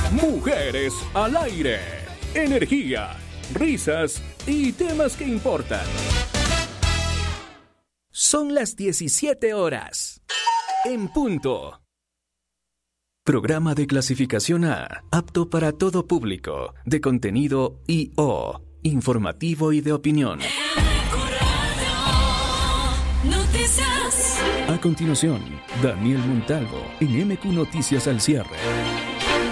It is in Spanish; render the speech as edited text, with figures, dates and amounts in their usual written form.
Mujeres al aire. Energía, risas y temas que importan. Son las 17 horas. En punto. Programa de clasificación A, apto para todo público, de contenido I.O., informativo y de opinión. A continuación, Daniel Montalvo en MQ Noticias al cierre.